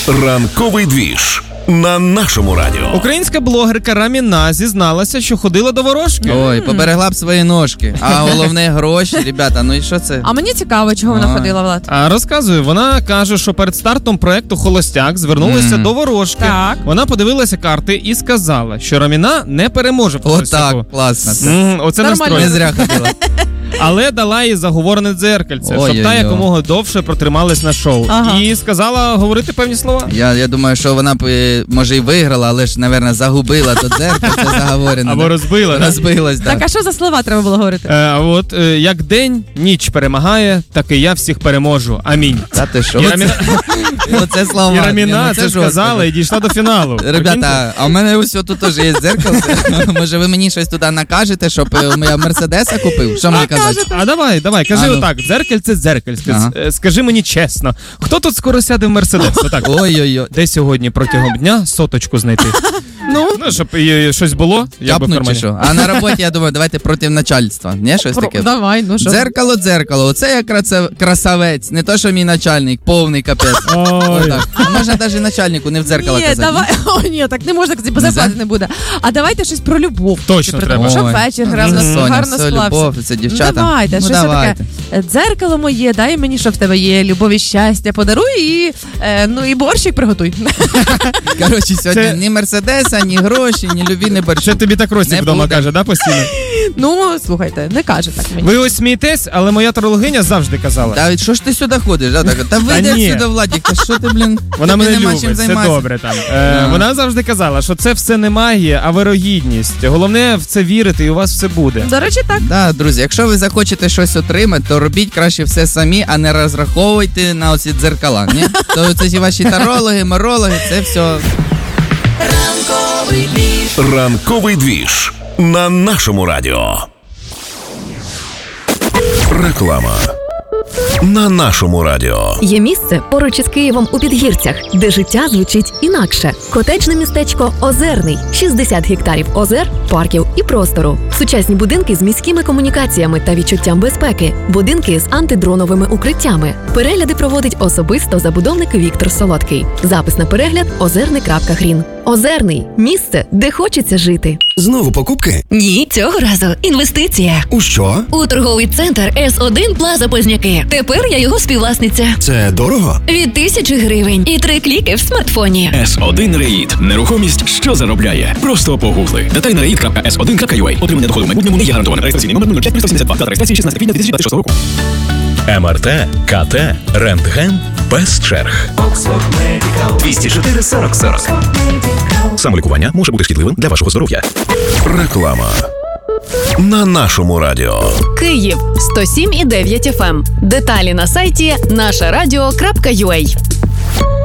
Ранковий двіж на нашому радіо. Українська блогерка Раміна зізналася, що ходила до ворожки. Ой, поберегла б свої ножки. А головне гроші, ребята, ну і що це? А мені цікаво, чого вона ходила, Влад. А розказую, вона каже, що перед стартом проекту «Холостяк» звернулася до ворожки. Так. Вона подивилася карти і сказала, що Раміна не переможе в «Холостяку». Отак, класно. Оце Нормально. Не настрой. зря ходила. Але дала їй заговорене дзеркальце, щоб Ой-ой-ой. та якомога довше протрималась на шоу. Ага. І сказала говорити певні слова. Я думаю, що вона б, може, і виграла, але ж, напевно, загубила то дзеркальце заговорене. Або розбила. да? Розбилась, Так, так. а що за слова треба було говорити? Як день, ніч перемагає, так і я всіх переможу. Амінь. Та ти що? І Раміна, Оце слова. і Раміна Ну, це жорстко. сказала і дійшла до фіналу. Ребята, а в мене ось тут теж є дзеркальце. Може, ви мені щось туди накажете, щоб я Мерседеса купив? Що мені казати? А давай, кажи А, ну. отак, дзеркальце. Ага. Скажи мені чесно, хто тут скоро сяде в Мерседес? Отак. Ой-ой-ой. Де сьогодні протягом дня соточку знайти? Ну, щоб щось було, я би в Капнуть чи кармані. що? А на роботі, я думаю, давайте проти начальства. Ні, щось таке? Давай, ну що. Дзеркало, оце я красавець, не то, що мій начальник, повний капець. Ой. Отак. А можна навіть начальнику не в дзеркало Ні, казати. давай. О, ні, так не можна казати, бо зарплати не буде. А давайте щось про любов. Точно Чи про треба. те, Щоб Ой. вечір Ну, гарно Соня, все, склався. любов, це дівчата. Давайте, Ну, щось давайте. таке. Дзеркало моє, дай мені, що в тебе є, любов і щастя подаруй і, і борщик приготуй. Коротше, сьогодні Це- ні Мерседеса, ні гроші, ні любі, ні борщу. Ще тобі так Ростік Не вдома буде. каже, да, постійно? Ну, слухайте, не каже так мені. Ви ось смієтесь, але моя тарологиня завжди казала. Та що ж ти сюди ходиш? Да? Та вийди ні. сюди, Владик, та що ти, блін? Вона тобі мене нема любить, чим все займатися. добре там. Вона завжди казала, що це все не магія, а вирогідність. Головне в це вірити, і у вас все буде. До речі, так. Да, друзі, якщо ви захочете щось отримати, то робіть краще все самі, а не розраховуйте на оці дзеркала. Ні? То це ці ваші тарологи, морологи, це все. Ранковий двіж на нашому радіо. Реклама на нашому радіо. Є місце поруч із Києвом у Підгірцях, де життя звучить інакше. Котеджне містечко Озерний. 60 гектарів озер, парків і простору. Сучасні будинки з міськими комунікаціями та відчуттям безпеки. Будинки з антидроновими укриттями. Перегляди проводить особисто забудовник Віктор Солодкий. Запис на перегляд озерний.грін. Озерний – місце, де хочеться жити. Знову покупки? Ні, цього разу інвестиція. У що? У торговий центр С1 Плаза Позняки. Тепер я його співвласниця. Це дорого? Від 1000 гривень і 3 кліки в смартфоні. S1 Реїд. Нерухомість, що заробляє. Просто погугли. Деталі на reid.s1.ua. Отримання доходу в майбутньому не є гарантоване. Реєстраційний номер 05372. Дата реєстрації 16 квітня 2026 року. МРТ, КТ, рентген без черг. 204 40 40. Самолікування може бути шкідливим для вашого здоров'я. Реклама на нашому радіо. Київ 107,9 FM. Деталі на сайті нашарадіо.ua.